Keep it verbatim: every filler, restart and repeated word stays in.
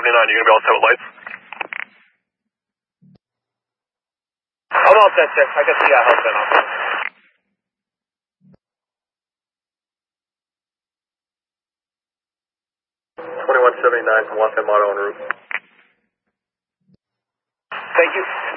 seventy-nine, you gonna be all set with lights? I'm all set, sir. I can see our help then. twenty-one seventy-nine from Los Alamos en route. Thank you.